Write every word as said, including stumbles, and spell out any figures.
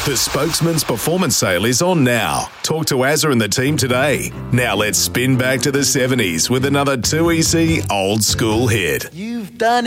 The Spokesman's performance sale is on now. Talk to Azza and the team today. Now let's spin back to the seventies with another two E C old school hit. You've done